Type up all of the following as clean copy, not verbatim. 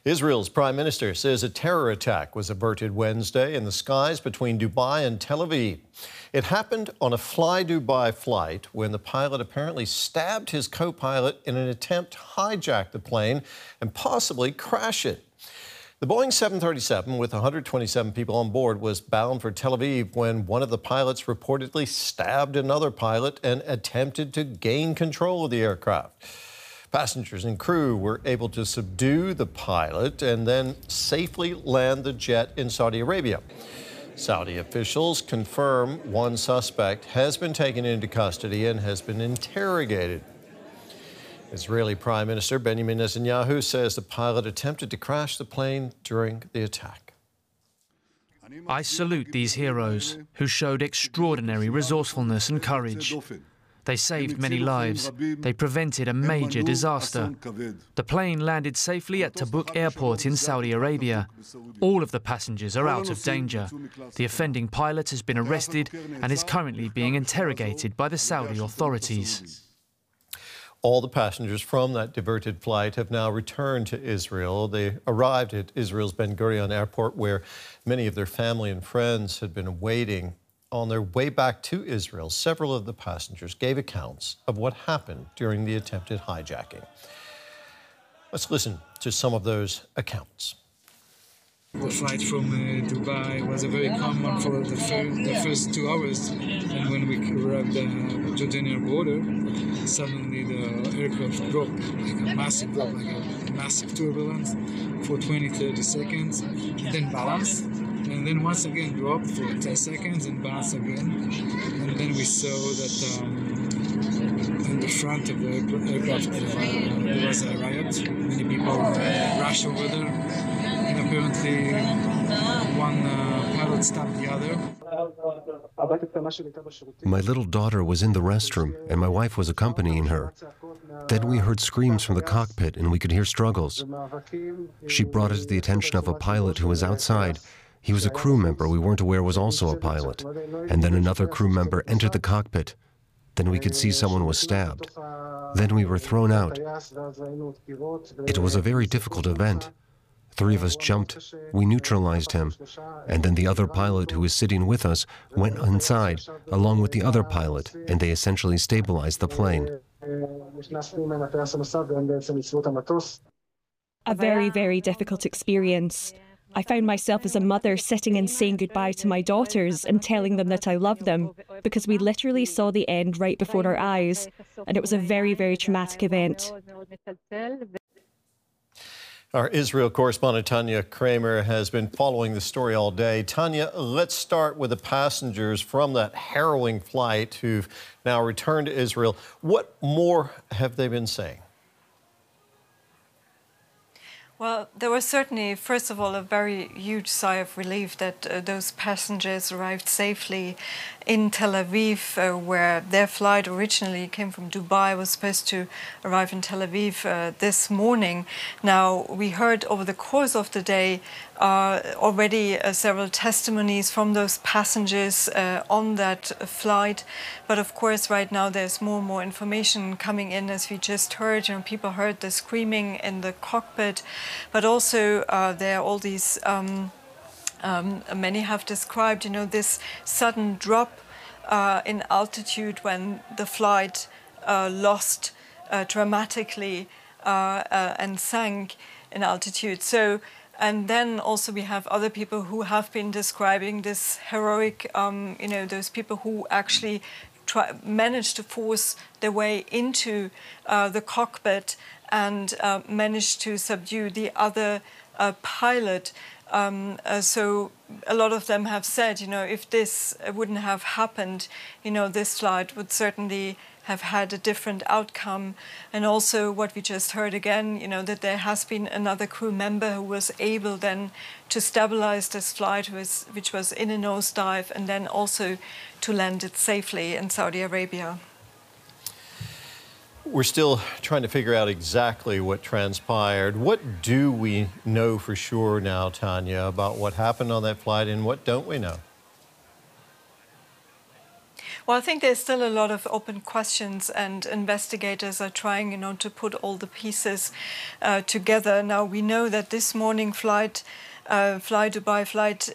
Israel's prime minister says a terror attack was averted Wednesday in the skies between Dubai and Tel Aviv. It happened on a Fly Dubai flight when the pilot apparently stabbed his co-pilot in an attempt to hijack the plane and possibly crash it. The Boeing 737 with 127 people on board was bound for Tel Aviv when one of the pilots reportedly stabbed another pilot and attempted to gain control of the aircraft. Passengers and crew were able to subdue the pilot and then safely land the jet in Saudi Arabia. Saudi officials confirm one suspect has been taken into custody and has been interrogated. Israeli Prime Minister Benjamin Netanyahu says the pilot attempted to crash the plane during the attack. I salute these heroes who showed extraordinary resourcefulness and courage. They saved many lives. They prevented a major disaster. The plane landed safely at Tabuk Airport in Saudi Arabia. All of the passengers are out of danger. The offending pilot has been arrested and is currently being interrogated by the Saudi authorities. All the passengers from that diverted flight have now returned to Israel. They arrived at Israel's Ben Gurion Airport, where many of their family and friends had been waiting. On their way back to Israel, several of the passengers gave accounts of what happened during the attempted hijacking. Let's listen to some of those accounts. The flight from Dubai was a very calm one for the first 2 hours, and when we arrived at the Jordanian border, suddenly the aircraft dropped, like a massive drop, like a massive turbulence for 20-30 seconds, then balanced, and then once again dropped for 10 seconds and balanced again, and then we saw that in the front of the aircraft there was a riot. Many people rushed over there, and apparently one pilot stabbed the other. My little daughter was in the restroom, and my wife was accompanying her. Then we heard screams from the cockpit, and we could hear struggles. She brought it to the attention of a pilot who was outside. He was a crew member we weren't aware was also a pilot. And then another crew member entered the cockpit. Then we could see someone was stabbed. Then we were thrown out. It was a very difficult event. 3 of us jumped, we neutralized him, and then the other pilot who was sitting with us went inside, along with the other pilot, and they essentially stabilized the plane. A very, very difficult experience. I found myself as a mother sitting and saying goodbye to my daughters and telling them that I love them, because we literally saw the end right before our eyes, and it was a very, very traumatic event. Our Israel correspondent Tanya Kramer has been following the story all day. Tanya, let's start with the passengers from that harrowing flight who've now returned to Israel. What more have they been saying? Well, there was certainly, first of all, a very huge sigh of relief that those passengers arrived safely in Tel Aviv, where their flight originally came from Dubai, was supposed to arrive in Tel Aviv this morning. Now, we heard over the course of the day already several testimonies from those passengers on that flight. But of course, right now there's more and more information coming in, as we just heard. People heard the screaming in the cockpit, but also there are all these, many have described, this sudden drop in altitude when the flight lost dramatically and sank in altitude. And then also we have other people who have been describing this heroic, those people who actually managed to force their way into the cockpit and managed to subdue the other pilot. So a lot of them have said, if this wouldn't have happened, this flight would certainly have had a different outcome. And also what we just heard again, that there has been another crew member who was able then to stabilize this flight, which was in a nosedive, and then also to land it safely in Saudi Arabia. We're still trying to figure out exactly what transpired. What do we know for sure now, Tanya, about what happened on that flight, and what don't we know? Well, I think there's still a lot of open questions, and investigators are trying, to put all the pieces together. Now, we know that this morning Fly Dubai flight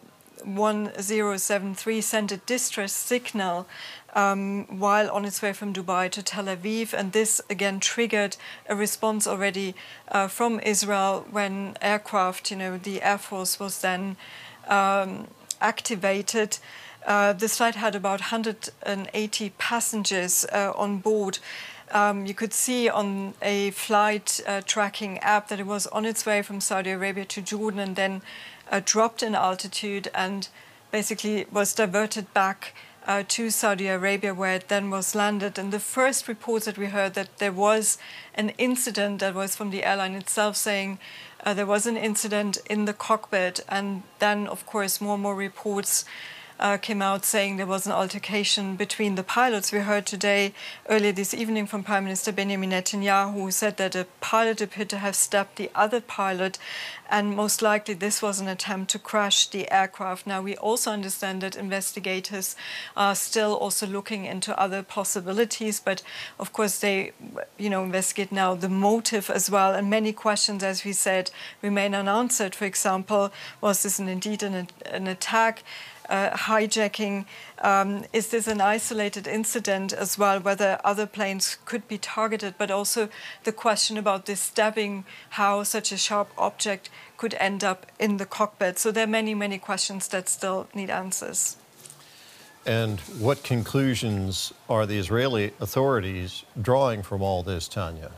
1073 sent a distress signal while on its way from Dubai to Tel Aviv, and this again triggered a response already from Israel when aircraft, the Air Force was then activated. This flight had about 180 passengers on board. You could see on a flight tracking app that it was on its way from Saudi Arabia to Jordan and then dropped in altitude and basically was diverted back to Saudi Arabia, where it then was landed. And the first reports that we heard that there was an incident that was from the airline itself saying there was an incident in the cockpit. And then, of course, more and more reports came out saying there was an altercation between the pilots. We heard today, earlier this evening, from Prime Minister Benjamin Netanyahu, who said that a pilot appeared to have stabbed the other pilot, and most likely this was an attempt to crash the aircraft. Now, we also understand that investigators are still also looking into other possibilities, but of course they, investigate now the motive as well, and many questions, as we said, remain unanswered. For example, was this indeed an attack? Hijacking, is this an isolated incident as well, whether other planes could be targeted, but also the question about this stabbing, how such a sharp object could end up in the cockpit. So there are many, many questions that still need answers. And what conclusions are the Israeli authorities drawing from all this, Tanya?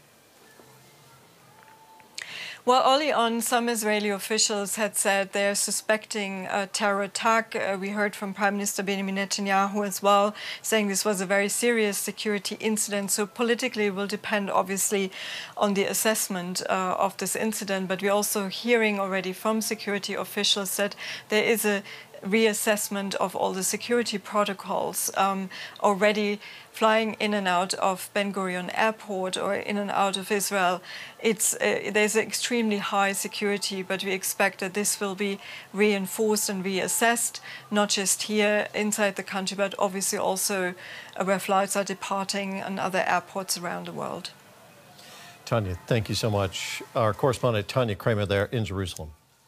Well, early on, some Israeli officials had said they're suspecting a terror attack. We heard from Prime Minister Benjamin Netanyahu as well, saying this was a very serious security incident. So politically, it will depend, obviously, on the assessment of this incident. But we're also hearing already from security officials that there is a reassessment of all the security protocols already. Flying in and out of Ben Gurion Airport or in and out of Israel, there's extremely high security, but we expect that this will be reinforced and reassessed, not just here inside the country, but obviously also where flights are departing and other airports around the world. Tanya, thank you so much. Our correspondent Tanya Kramer there in Jerusalem.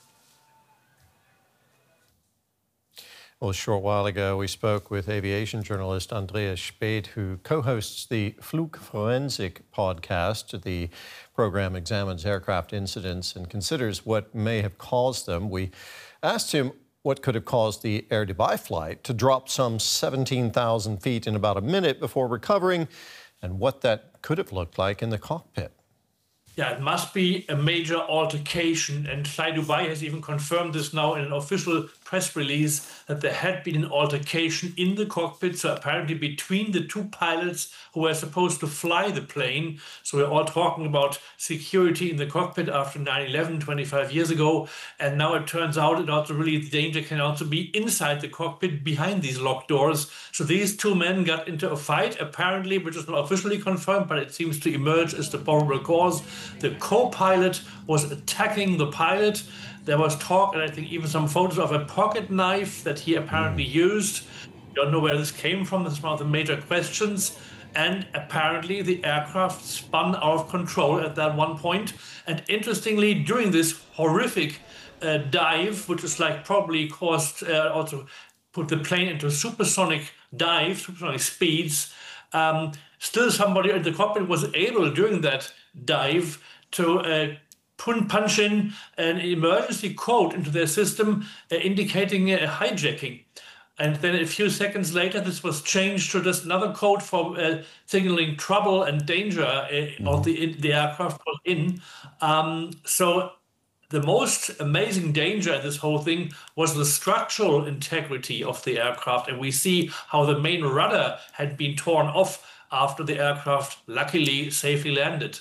Well, a short while ago, we spoke with aviation journalist Andreas Speth, who co-hosts the Flugforensik podcast. The program examines aircraft incidents and considers what may have caused them. We asked him what could have caused the Air Dubai flight to drop some 17,000 feet in about a minute before recovering, and what that could have looked like in the cockpit. Yeah, it must be a major altercation, and Fly Dubai has even confirmed this now in an official press release that there had been an altercation in the cockpit, so apparently between the two pilots who were supposed to fly the plane. So we're all talking about security in the cockpit after 9/11, 25 years ago, and now it turns out that also really the danger can also be inside the cockpit behind these locked doors. So these two men got into a fight, apparently, which is not officially confirmed, but it seems to emerge as the probable cause. The co-pilot was attacking the pilot. There was talk, and I think even some photos of a pocket knife that he apparently used. Don't know where this came from. That's one of the major questions. And apparently the aircraft spun out of control at that one point. And interestingly, during this horrific dive, which is like probably caused also put the plane into supersonic dive, supersonic speeds, still somebody in the cockpit was able during that dive to punch in an emergency code into their system indicating a hijacking. And then a few seconds later, this was changed to just another code for signaling trouble and danger of the aircraft was in. So the most amazing danger in this whole thing was the structural integrity of the aircraft. And we see how the main rudder had been torn off after the aircraft luckily safely landed.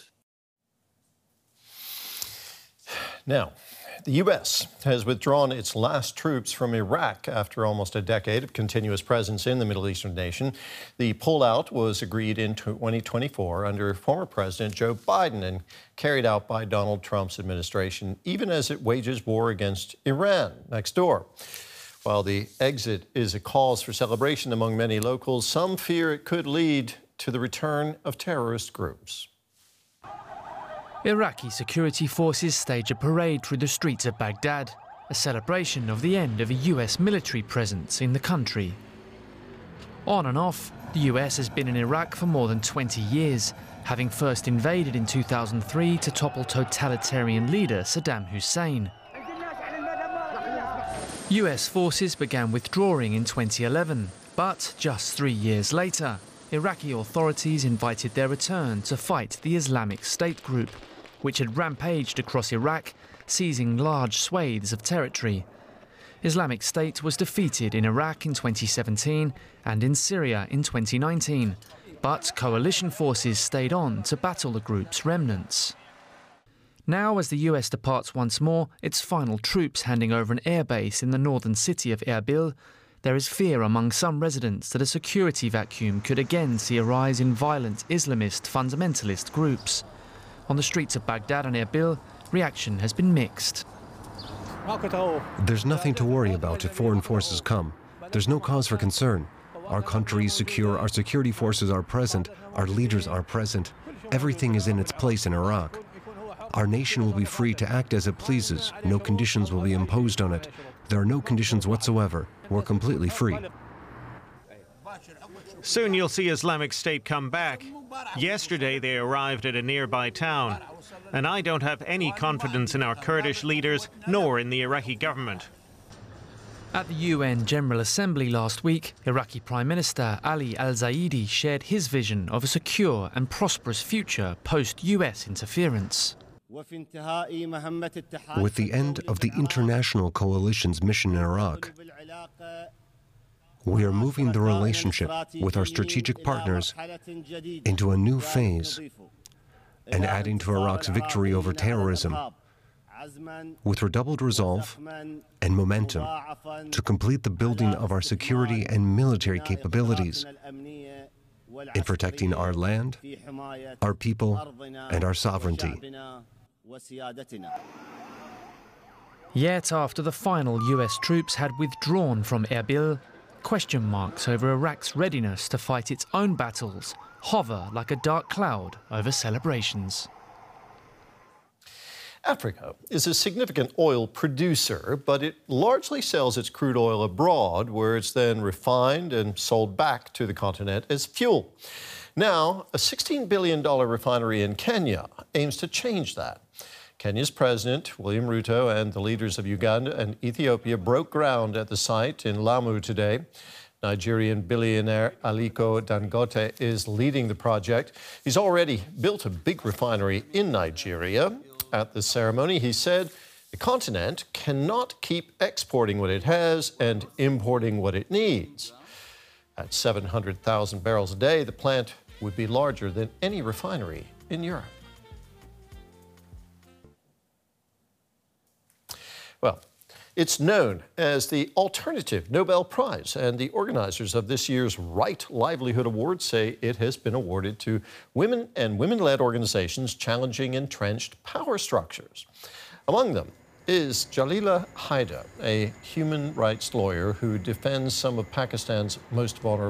Now, the U.S. has withdrawn its last troops from Iraq after almost a decade of continuous presence in the Middle Eastern nation. The pullout was agreed in 2024 under former President Joe Biden and carried out by Donald Trump's administration, even as it wages war against Iran next door. While the exit is a cause for celebration among many locals, some fear it could lead to the return of terrorist groups. Iraqi security forces stage a parade through the streets of Baghdad, a celebration of the end of a US military presence in the country. On and off, the US has been in Iraq for more than 20 years, having first invaded in 2003 to topple totalitarian leader Saddam Hussein. US forces began withdrawing in 2011, but just 3 years later, Iraqi authorities invited their return to fight the Islamic State group, which had rampaged across Iraq, seizing large swathes of territory. Islamic State was defeated in Iraq in 2017 and in Syria in 2019, but coalition forces stayed on to battle the group's remnants. Now, as the US departs once more, its final troops handing over an airbase in the northern city of Erbil, there is fear among some residents that a security vacuum could again see a rise in violent Islamist fundamentalist groups. On the streets of Baghdad and Erbil, reaction has been mixed. There's nothing to worry about if foreign forces come. There's no cause for concern. Our country is secure, our security forces are present, our leaders are present. Everything is in its place in Iraq. Our nation will be free to act as it pleases. No conditions will be imposed on it. There are no conditions whatsoever. We're completely free. Soon you'll see Islamic State come back. Yesterday they arrived at a nearby town. And I don't have any confidence in our Kurdish leaders, nor in the Iraqi government. At the UN General Assembly last week, Iraqi Prime Minister Ali al-Zaidi shared his vision of a secure and prosperous future post-US interference. With the end of the international coalition's mission in Iraq, we are moving the relationship with our strategic partners into a new phase and adding to Iraq's victory over terrorism with redoubled resolve and momentum to complete the building of our security and military capabilities in protecting our land, our people, and our sovereignty. Yet after the final US troops had withdrawn from Erbil, question marks over Iraq's readiness to fight its own battles hover like a dark cloud over celebrations. Africa is a significant oil producer, but it largely sells its crude oil abroad, where it's then refined and sold back to the continent as fuel. Now, a $16 billion refinery in Kenya aims to change that. Kenya's President, William Ruto, and the leaders of Uganda and Ethiopia broke ground at the site in Lamu today. Nigerian billionaire Aliko Dangote is leading the project. He's already built a big refinery in Nigeria. At the ceremony, he said the continent cannot keep exporting what it has and importing what it needs. At 700,000 barrels a day, the plant would be larger than any refinery in Europe. Well, it's known as the Alternative Nobel Prize, and the organizers of this year's Right Livelihood Award say it has been awarded to women and women-led organizations challenging entrenched power structures. Among them is Jalila Haidar, a human rights lawyer who defends some of Pakistan's most vulnerable